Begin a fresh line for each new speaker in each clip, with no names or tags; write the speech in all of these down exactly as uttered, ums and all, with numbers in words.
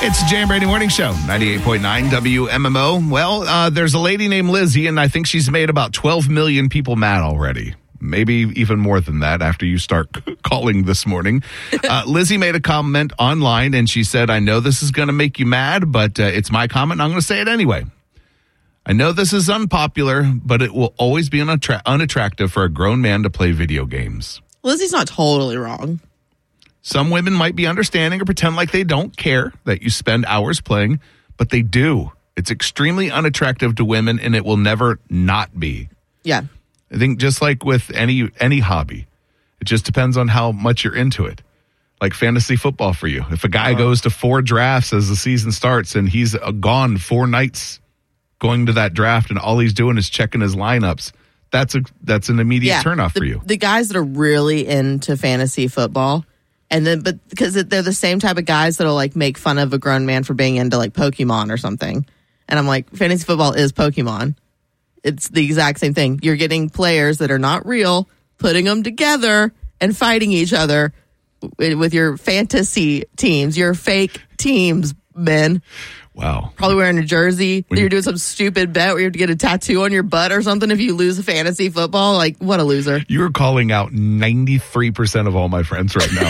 It's the Jay and Brady Morning Show, ninety-eight point nine W M M O. Well, uh, there's a lady named Lizzie, and I think she's made about twelve million people mad already. Maybe even more than that after you start calling this morning. Uh, Lizzie made a comment online, and she said, I know this is going to make you mad, but uh, it's my comment, and I'm going to say it anyway. I know this is unpopular, but it will always be unattra- unattractive for a grown man to play video games.
Lizzie's not totally wrong.
Some women might be understanding or pretend like they don't care that you spend hours playing, but they do. It's extremely unattractive to women, and it will never not be.
Yeah.
I think just like with any any hobby, it just depends on how much you're into it. Like fantasy football for you. If a guy uh, goes to four drafts as the season starts and he's uh, gone four nights going to that draft and all he's doing is checking his lineups, that's a that's an immediate
yeah,
turnoff
the,
for you.
The guys that are really into fantasy football, and then but because they're the same type of guys that'll like make fun of a grown man for being into like Pokemon or something. And I'm like, fantasy football is Pokemon. It's the exact same thing. You're getting players that are not real, putting them together and fighting each other with your fantasy teams, your fake teams, men.
Wow.
Probably wearing a jersey.
When
You're
you,
doing some stupid bet where you have to get a tattoo on your butt or something if you lose a fantasy football. Like, what a loser.
You're calling out ninety-three percent of all my friends right now,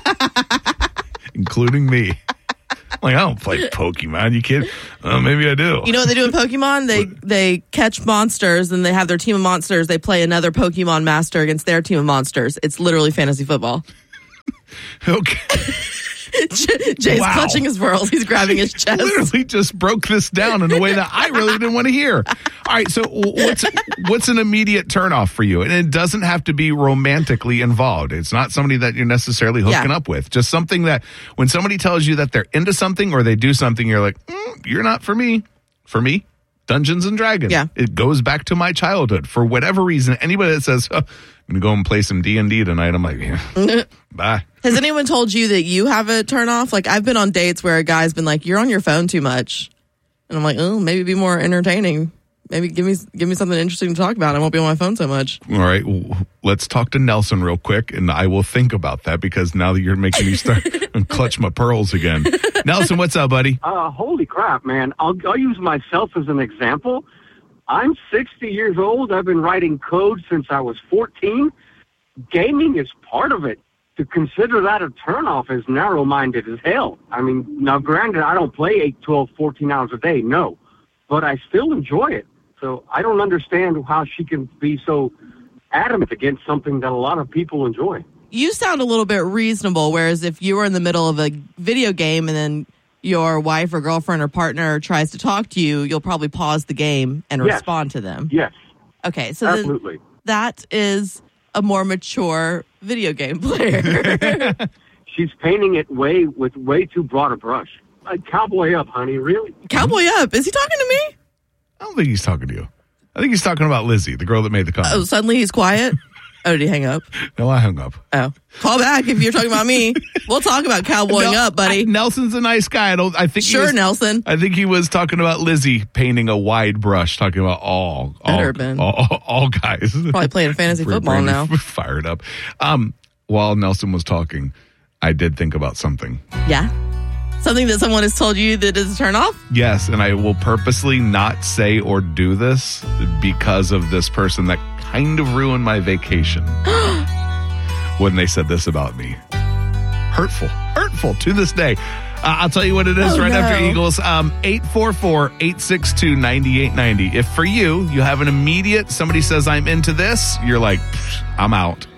including me. Like, I don't play Pokemon. You kidding? Uh, maybe I do.
You know what they do in Pokemon? They they catch monsters and they have their team of monsters. They play another Pokemon master against their team of monsters. It's literally fantasy football.
Okay.
Jay's
wow.
clutching his pearls. He's grabbing his chest.
Literally just broke this down in a way that I really didn't want to hear. All right, so what's what's an immediate turnoff for you? And it doesn't have to be romantically involved. It's not somebody that you're necessarily hooking
yeah.
up with. Just something that when somebody tells you that they're into something or they do something, you're like, mm, you're not for me. For me, Dungeons and Dragons.
Yeah.
It goes back to my childhood. For whatever reason, anybody that says, oh, I'm going to go and play some D and D tonight, I'm like, yeah, bye.
Has anyone told you that you have a turn off? Like, I've been on dates where a guy's been like, you're on your phone too much. And I'm like, oh, maybe be more entertaining. Maybe give me give me something interesting to talk about. I won't be on my phone so much.
All right. Well, let's talk to Nelson real quick, and I will think about that because now that you're making me start and clutch my pearls again. Nelson, what's up, buddy?
Uh, holy crap, man. I'll, I'll use myself as an example. I'm sixty years old. I've been writing code since I was fourteen. Gaming is part of it. To consider that a turnoff is narrow-minded as hell. I mean, now granted, I don't play eight, twelve, fourteen hours a day, no. But I still enjoy it. So I don't understand how she can be so adamant against something that a lot of people enjoy.
You sound a little bit reasonable, whereas if you were in the middle of a video game and then your wife or girlfriend or partner tries to talk to you, you'll probably pause the game and
yes.
respond to them.
Yes.
Okay, so
absolutely.
That is a more mature video game player.
She's painting it way with way too broad a brush. Like, cowboy up, honey, really?
Cowboy up? Is he talking to me?
I don't think he's talking to you. I think he's talking about Lizzie, the girl that made the comment.
Oh, suddenly he's quiet? Oh, did he hang up?
No, I hung up.
Oh. Call back if you're talking about me. We'll talk about cowboying
no,
up, buddy.
I, Nelson's a nice guy. I don't I think
Sure,
he was,
Nelson.
I think he was talking about Lizzie painting a wide brush, talking about all all,
been.
all, all, all guys.
Probably playing fantasy football now.
Fired up. Um, while Nelson was talking, I did think about something.
Yeah? Something that someone has told you that is a turn off?
Yes, and I will purposely not say or do this because of this person that kind of ruined my vacation when they said this about me. Hurtful. Hurtful to this day. Uh, I'll tell you what it is
oh,
right
no.
after Eagles. Um, eight four four, eight six two, nine eight nine zero. If for you, you have an immediate, somebody says I'm into this, you're like, I'm out.